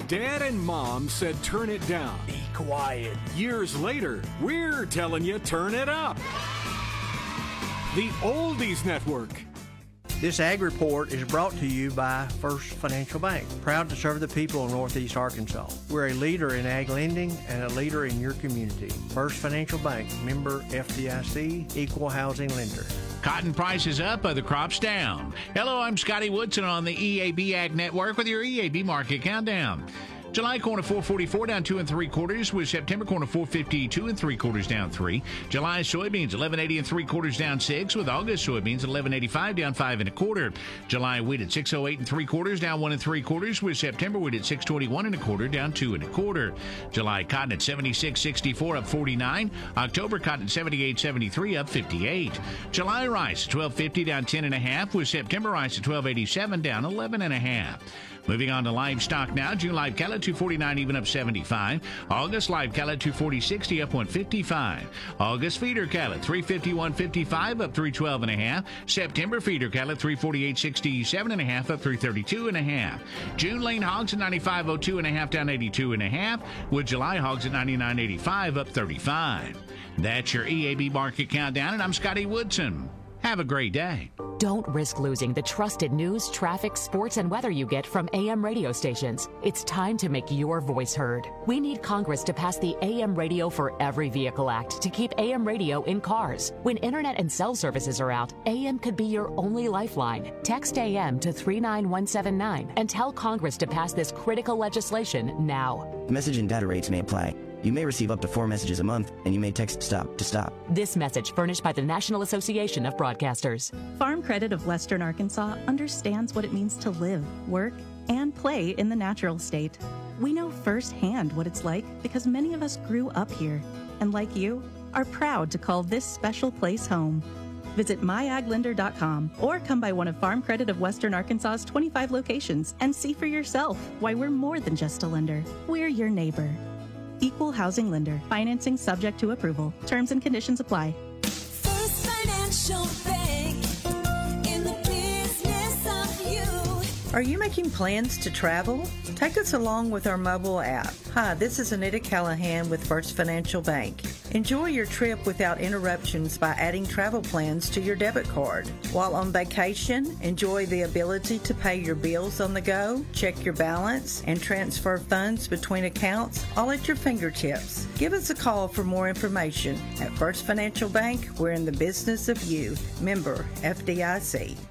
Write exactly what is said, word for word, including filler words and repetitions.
Dad and Mom said turn it down. Be quiet. Years later, we're telling you turn it up. The Oldies Network. This Ag Report is brought to you by First Financial Bank, proud to serve the people of Northeast Arkansas. We're a leader in ag lending and a leader in your community. First Financial Bank, member F D I C, equal housing lender. Cotton prices up, other crops down. Hello, I'm Scotty Woodson on the E A B Ag Network with your E A B Market Countdown. July corn at four forty-four down two and three quarters, with September corn at four fifty-two and three quarters down three. July soybeans eleven eighty and three quarters down six, with August soybeans eleven eighty-five down five and a quarter. July wheat at six oh eight and three quarters down one and three quarters, with September wheat at six twenty-one and a quarter down two and a quarter. July cotton at seventy-six sixty-four up forty-nine. October cotton at seventy-eight seventy-three up fifty-eight. July rice at twelve fifty down ten and a half, with September rice at twelve eighty-seven down eleven and a half. Moving on to livestock now. June live cattle at two forty-nine even up seventy-five. August live cattle at two forty sixty up one fifty-five. August feeder cattle at three fifty-one fifty-five up three twelve and a half. September feeder cattle at three forty-eight sixty-seven and a half up three thirty-two and a half. June lean hogs at ninety-five oh two and a half down eighty-two and a half, with July hogs at ninety-nine eighty-five up thirty-five. That's your E A B Market Countdown, and I'm Scotty Woodson. Have a great day. Don't risk losing the trusted news, traffic, sports, and weather you get from A M radio stations. It's time to make your voice heard. We need Congress to pass the A M Radio for Every Vehicle Act to keep A M radio in cars. When internet and cell services are out, A M could be your only lifeline. Text A M to three nine one seven nine and tell Congress to pass this critical legislation now. Message and data rates may apply. You may receive up to four messages a month, and you may text STOP to stop. This message furnished by the National Association of Broadcasters. Farm Credit of Western Arkansas understands what it means to live, work, and play in the natural state. We know firsthand what it's like because many of us grew up here, and like you, are proud to call this special place home. Visit my ag lender dot com or come by one of Farm Credit of Western Arkansas's twenty-five locations and see for yourself why we're more than just a lender. We're your neighbor. Equal housing lender. Financing subject to approval. Terms and conditions apply. First Financial Bank, in the business of you. Are you making plans to travel? Take us along with our mobile app. Hi, this is Anita Callahan with First Financial Bank. Enjoy your trip without interruptions by adding travel plans to your debit card. While on vacation, enjoy the ability to pay your bills on the go, check your balance, and transfer funds between accounts all at your fingertips. Give us a call for more information. At First Financial Bank, we're in the business of you. Member F D I C.